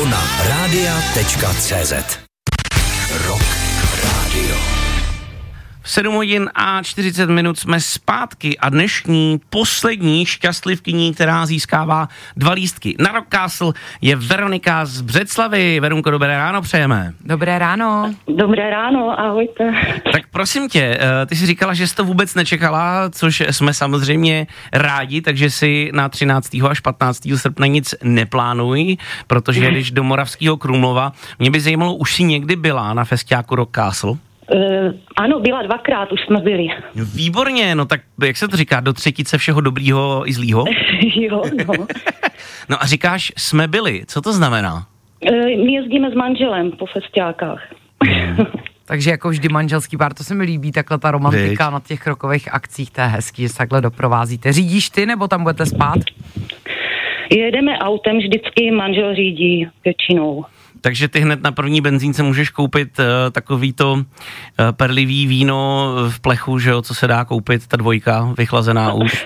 nebo na radia.cz. Rock Radio. 7 hodin a 40 minut jsme zpátky a dnešní poslední šťastlivkyní, která získává 2 lístky na Rock Castle, je Veronika z Břeclavy. Verunko, dobré ráno přejeme. Dobré ráno. Dobré ráno, ahojte. Tak prosím tě, ty jsi říkala, že jsi to vůbec nečekala, což jsme samozřejmě rádi, takže si na 13. až 15. srpna nic neplánuj, protože jedeš do Moravského Krumlova. Mě by zajímalo, už jsi někdy byla na festiáku Rock Castle? Ano, byla 2krát, už jsme byli. Výborně, no tak jak se to říká, do třetice všeho dobrýho i zlýho? Jo, no. No a říkáš, jsme byli, co to znamená? My jezdíme s manželem po festiákách. Takže jako vždy manželský pár, to se mi líbí, takhle ta romantika na těch rokových akcích, to je hezký, že se takhle doprovázíte. Řídíš ty, nebo tam budete spát? Jedeme autem vždycky, manžel řídí většinou. Takže ty hned na první benzínce můžeš koupit takovýto perlivý víno v plechu, že jo, co se dá koupit, ta 2, vychlazená už.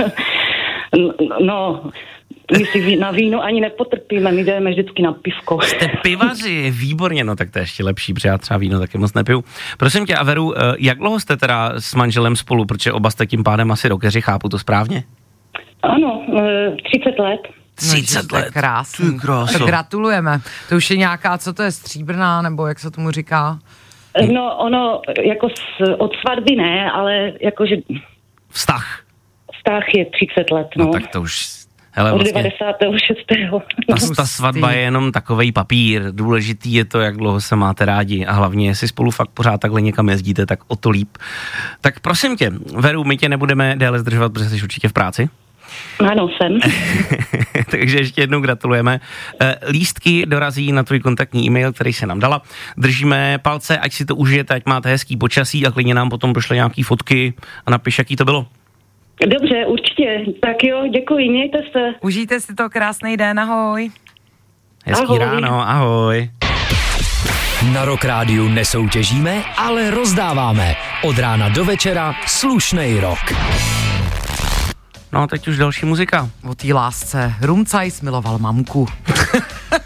No, my si na víno ani nepotrpíme, my jdeme vždycky na pivko. Jste pivaři, výborně, no tak to je ještě lepší, protože já třeba víno taky moc nepiju. Prosím tě, Averu, jak dlouho jste teda s manželem spolu, protože oba jste tím pádem asi rockeři, chápu to správně? Ano, 30 let. 30 let. Krásný. Tak gratulujeme. To už je nějaká, co to je, stříbrná, nebo jak se tomu říká? No, ono, jako od svatby ne, ale jakože... Vztah je 30 let, no. No tak to už... Hele, od vlastně 96. Ta svatba je jenom takovej papír. Důležitý je to, jak dlouho se máte rádi a hlavně, jestli spolu fakt pořád takhle někam jezdíte, tak o to líp. Tak prosím tě, Veru, my tě nebudeme déle zdržovat, protože jsi určitě v práci. Ano, jsem. Takže ještě jednou gratulujeme. Lístky dorazí na tvůj kontaktní e-mail, který se nám dala. Držíme palce, ať si to užijete, ať máte hezký počasí a klidně nám potom došle nějaký fotky a napiš, jaký to bylo. Dobře, určitě. Tak jo, děkuji, mějte se. Užijte si to, krásný den, ahoj. Hezký Ahoj. ráno, ahoj. Na Rock Rádiu nesoutěžíme, ale rozdáváme. Od rána do večera slušnej rock. No a teď už další muzika. O té lásce. Rumcajs miloval mamku.